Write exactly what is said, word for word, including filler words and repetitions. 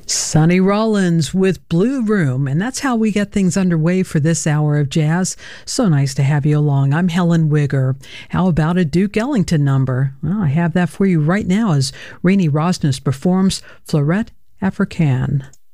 Sonny Rollins with Blue Room, and that's how we get things underway for this hour of jazz. So nice to have you along. I'm Helen Wigger. How about a Duke Ellington number? Well, I have that for you right now as Rainey Rosnes performs Fleurette Africaine.